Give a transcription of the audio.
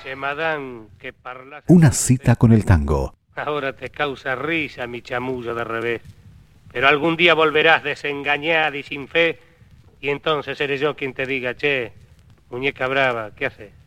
Che, madame, que parlas... Una cita con el tango. Ahora te causa risa mi chamullo de revés. Pero algún día volverás desengañada y sin fe, y entonces seré yo quien te diga, che, muñeca brava, ¿qué haces?